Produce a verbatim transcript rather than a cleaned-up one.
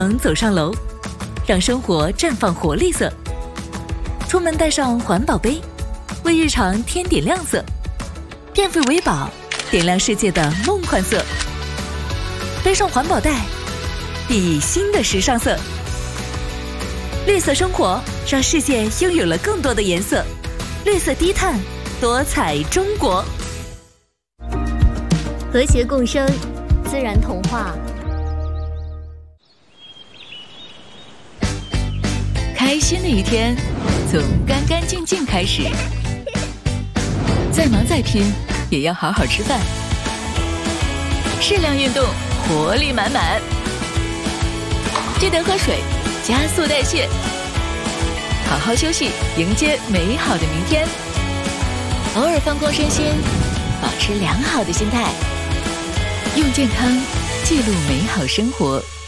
能走上楼，让生活绽放活力色。出门带上环保杯，为日常添点亮色。电费为宝，点亮世界的梦幻色。背上环保袋，熠熠新的时尚色。绿色生活，让世界拥有了更多的颜色。绿色低碳，多彩中国。 和谐共生，自然童话。 开心的一天，从干干净净开始。再忙再拼，也要好好吃饭。适量运动，活力满满。记得喝水，加速代谢。好好休息，迎接美好的明天。偶尔放空身心，保持良好的心态。用健康记录美好生活。